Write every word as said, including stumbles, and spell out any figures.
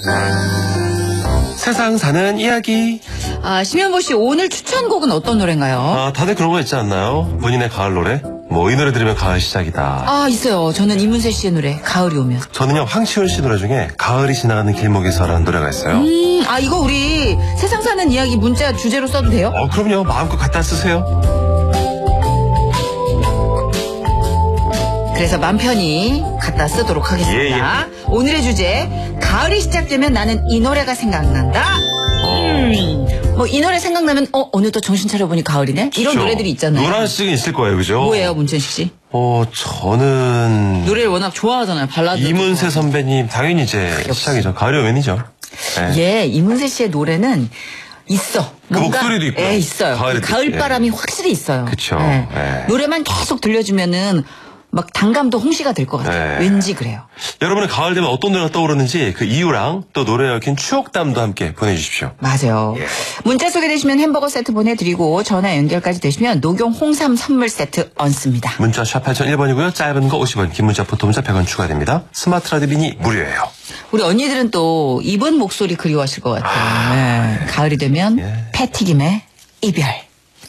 세상 사는 이야기. 아, 심현보 씨 오늘 추천곡은 어떤 노래인가요? 아, 다들 그런 거 있지 않나요? 본인의 가을 노래? 뭐 이 노래 들으면 가을 시작이다. 아, 있어요. 저는 이문세 씨의 노래 가을이 오면. 저는요, 황치훈 씨 노래 중에 가을이 지나가는 길목에서라는 노래가 있어요. 음, 아, 이거 우리 세상 사는 이야기 문자 주제로 써도 돼요? 어, 그럼요. 마음껏 갖다 쓰세요. 그래서 맘 편히 갖다 쓰도록 하겠습니다. 예, 예. 오늘의 주제, 가을이 시작되면 나는 이 노래가 생각난다. 음, 뭐 이 노래 생각나면 어 오늘 또 정신 차려보니 가을이네? 이런 그렇죠. 노래들이 있잖아요. 노란식은 있을 거예요, 그죠? 뭐예요, 문천식 씨? 어, 저는 노래를 워낙 좋아하잖아요. 발라드. 이문세 선배님 당연히 이제 시작이죠. 가을이 오면이죠. 네. 예, 이문세 씨의 노래는 있어. 그 목소리도 있고요. 예, 있어요. 가을에 가을 듣- 바람이 예. 확실히 있어요. 그쵸. 예. 예. 노래만 계속 들려주면은 막 단감도 홍시가 될 것 같아요. 예. 왠지 그래요. 여러분은 가을 되면 어떤 노래가 떠오르는지 그 이유랑 또 노래에 얽힌 추억담도 함께 보내주십시오. 맞아요. 예. 문자 소개되시면 햄버거 세트 보내드리고 전화 연결까지 되시면 녹용 홍삼 선물 세트 얹습니다. 문자 샵 팔공공일 번이고요. 짧은 거 오십 원, 긴 문자 포토 문자 백 원 추가됩니다. 스마트 라디오 미니 무료예요. 우리 언니들은 또 이분 목소리 그리워하실 것 같아요. 아, 예. 가을이 되면 예. 패티김의 이별.